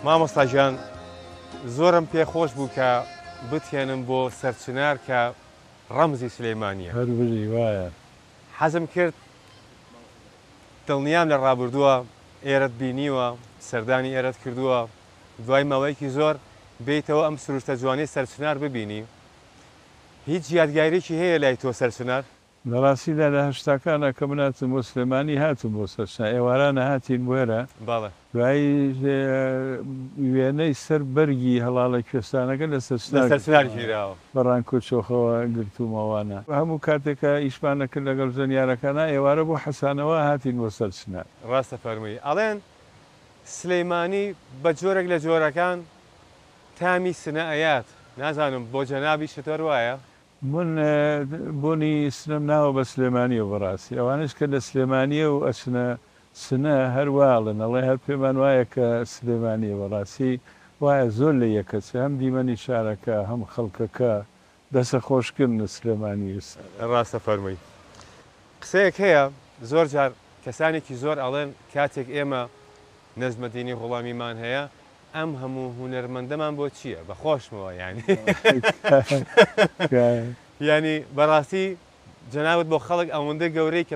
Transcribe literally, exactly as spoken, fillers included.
مامۆستاژیان زۆرم پێخۆش بوو کە بتێنم بۆ سەرچنار کە ڕەمزی سلەیمانیە هەروبژی وایە حەزم کرد دڵنیام لە ڕابردووە ئێرەت بینیوە سەردانی ئێرەت کردووە دوای ماوەیەکی زۆر بیتەوە ئەم سروشتە جوانەی سەرچنار ببینی هیچ یادگاریێکی هەیە لای تۆ سەرچنار؟ بەڕاستیدا لە هەشتاکانە کە مناتم بۆ سلێمانی هاتم بۆ سەرچنار ئێوارانە هاتین وێرە باڵێ دوایی وێنەی سەر بەرگی هەڵاڵە کوێستانەکە لە سەرچنار گیراوە بەڕانکۆ چۆخەوە گرتومەوانە هەموو کاتێکە ئیشمانە کرد لەگەڵ زەنیارەکانە ئێوارە بۆ حەسانەوە هاتین بۆ سەرچنار ڕاستە فەرمووی ئەڵێن سلەیمانی بە جۆرێک لە جۆرەکان تامی سنە ئەیات نازانم بۆ جەنابی شتۆر وایە من بۆنی سنم ناوە بە سلێمانیە بەڕاستی ئەوانش کە لە سلێمانیە و ئەچنە سنە هەرواڵن ئەڵێ هەر پێمان وایە کە سلێمانیە بەڕاستی وایە زۆر لە یەکەچە هەم دیمەنی شارەکە هەم خەڵکەکە دەسە خۆشکردن سلێمانی ویست ڕاستە فەرمووی قسەیەک هەیە زۆر جار کەسانێکی زۆر ئەڵێن کاتێک ئێمە نەزمەدینی غوڵامیمان هەیە ئەم هەموو هونەرمەندەمان بۆ چییە بەخۆشمەوە ینی ینی بەڕاستی جەنابەت بۆ خەڵک ئەوەندە گەورەی کە